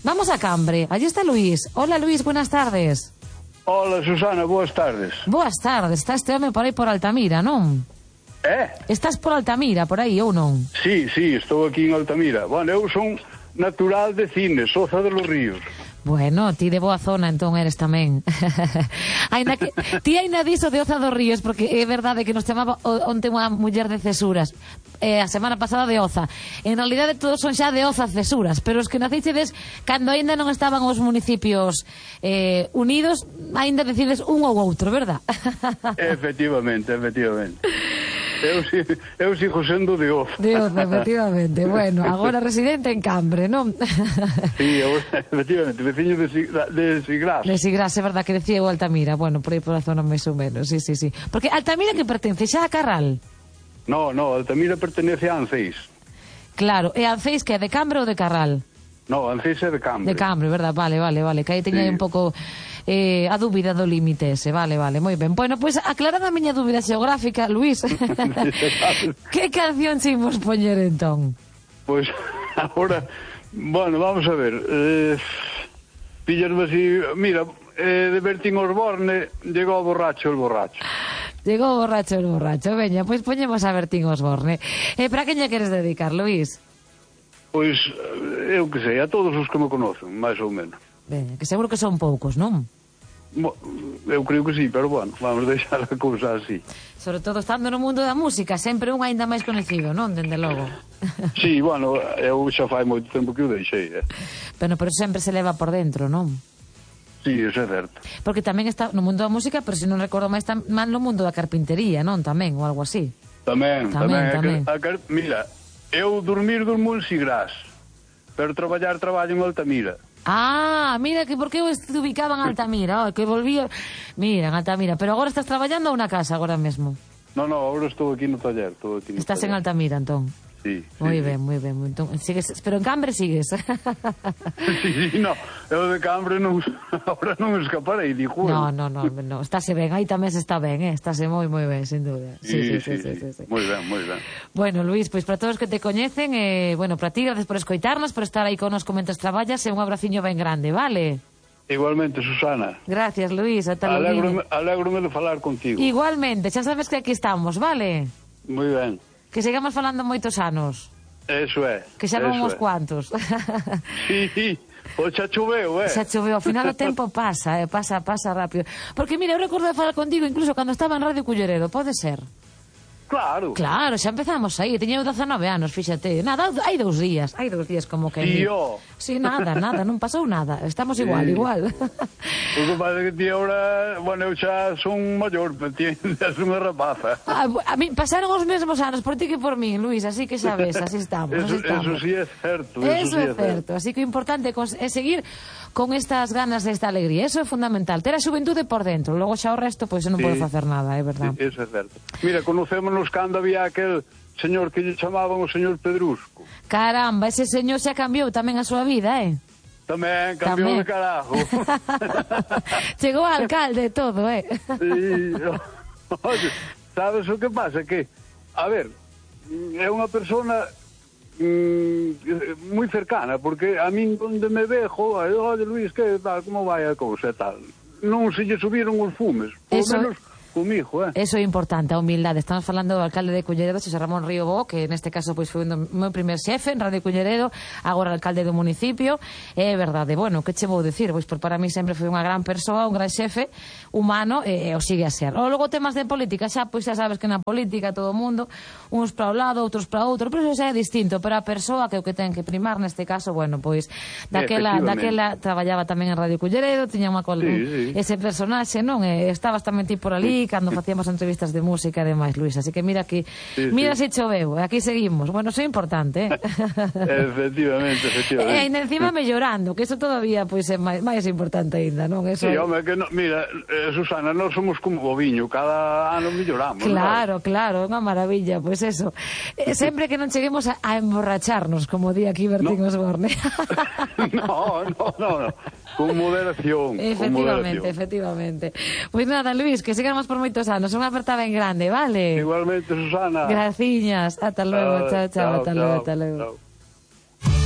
Vamos a Cambre, allí está Luis. Hola Luis, buenas tardes. Hola Susana, boas tardes. Boas tardes, está este home por aí por Altamira, non? Estás por Altamira, por aí ou non? Sí, estou aquí en Altamira. Bueno, eu son natural de Cines, Oza de los Ríos. Bueno, ti de boa zona entón eres tamén. Ti ainda diso de Oza dos Ríos, porque é verdade que nos chamaba onte unha muller de Cesuras, a semana pasada de Oza. En realidade todos son xa de Oza Cesuras, pero os que nacichedes cando aínda non estaban os municipios unidos, aínda decides un ou outro, verdad? Efectivamente. Eu sigo sendo de Oza. De Oza, efectivamente. Bueno, agora residente en Cambre, non? Sí, efectivamente, veciño de Sigrás. De Sigrás, é verdad que decía o Altamira. Bueno, por aí por a zona máis ou menos, sí. Porque Altamira que pertence xa a Carral? No, Altamira pertenece a Anceis. Claro, e Anceis que é de Cambre ou de Carral? No, Anceis é de Cambre. De Cambre, verdad, vale, que aí teña un pouco a dúbida do límite ese, vale, moi ben. Bueno, pois aclarada a miña dúbida xeográfica, Luís, que canción se imos poñer entón? Pois, agora, bueno, vamos a ver, pillarme así, mira, de Bertín Osborne, llegou borracho el borracho. Llegou borracho el borracho, veña, pois poñemos a Bertín Osborne. Para quen lle queres dedicar, Luís? Pois, eu que sei, a todos os que me conocen, máis ou menos. Veña, que seguro que son poucos, non? Eu creo que sí, pero bueno, vamos deixar a cousa así. Sobre todo estando no mundo da música, sempre un aínda máis conhecido, non? Dende logo. Sí, bueno, eu xa fai moito tempo que o deixei, pero sempre se leva por dentro, non? Sí, iso é certo. Porque tamén está no mundo da música, pero se non recordo máis mal no mundo da carpintería, non? Tamén, ou algo así. Tamén. Mira, eu durmo en Sigrás, pero traballo en Altamira. Ah, mira, que por que eu ubicaba en Altamira, que volvía... Mira, en Altamira, pero agora estás traballando ou na casa agora mesmo? No, agora estou aquí no taller. Estás en Altamira, entón? Sí. Moi ben. Entón, sigues, pero en Cambre sigues? Sí, no, eu de Cambre agora non escaparei, dijo. No, estáse ben, aí tamén se está ben, estáse moi ben, sin dúbida. Sí. Moi ben. Bueno, Luís, pois para todos que te coñecen, bueno, para ti, gracias por escoitarnos, por estar aí conosco mentres traballas, e un abraciño ben grande, vale? Igualmente, Susana. Gracias, Luís, ata logo. Alégrome de falar contigo. Igualmente, xa sabes que aquí estamos, vale? Moi ben. Que sigamos falando moitos anos. Eso é. Que xa non uns cuantos. Sí, o xa choveu, Xa choveu, ao final o tempo pasa rápido. Porque mira, eu recordo de falar contigo incluso cando estaba en Radio Culleredo, pode ser? Claro, xa empezamos aí, teña 19 anos, fíxate. Nada, hai 2 días como que... Tío. Sí, nada, non pasou nada. Estamos igual. O que pasa que ti ahora, bueno, eu xa son maior, entiendes, unha rapaza. A mí pasaron os mesmos anos por ti que por mí, Luís, así que sabes, así estamos. Eso sí é certo. Eso é certo, así que o importante é seguir con estas ganas desta alegría, eso é fundamental, ter a xuventude por dentro, logo xa o resto, pois non pode facer nada, é verdad. Eso é certo. Mira, conocémonos cando había aquel señor que lle chamaban o señor Pedrusco. Caramba, ese señor xa cambiou tamén a súa vida, Tamén, cambiou de carajo. Chegou a alcalde e todo, Sí. Oye, sabes o que pasa? Que, a ver, é unha persona moi cercana, porque a min onde me vejo, oye Luís, que tal, como vai a cousa e tal, non se lle subiron os fumes, por menos comigo, Eso é importante, a humildade. Estamos falando do alcalde de Culleredo, Xosé Ramón Río Bo, que neste caso pois foi o meu primer xefe en Radio Culleredo, agora alcalde do municipio. É verdade, bueno, que che vou dicir? Pois por para mí sempre foi unha gran persoa, un gran xefe humano, e o sigue a ser. O logo temas de política, xa sabes que na política todo o mundo, uns para o lado, outros para outro, pero eso xa é distinto, pero a persoa que o que ten que primar neste caso, bueno, pois daquela traballaba tamén en Radio Culleredo, tiña unha ese personaxe, non? Estabas tamén ti por ali cando facíamos entrevistas de música e demais, Luís, así que mira aquí, mira se choveu, aquí seguimos. Bueno, eso é importante, Efectivamente. E ainda encima mellorando, que eso todavía pois é máis importante ainda, non? Sí, home, que mira, Susana, nós somos como o viño, cada ano melloramos. Claro, unha maravilla, pois eso. Sempre que non cheguemos a emborracharnos, como di aquí Bertín Osborne. No. Con moderación. Efectivamente. Pois nada, Luís, que sigamos por moitos anos. Unha aperta ben grande, vale? Igualmente, Susana. Graciñas. Ata logo, chao. Ata logo.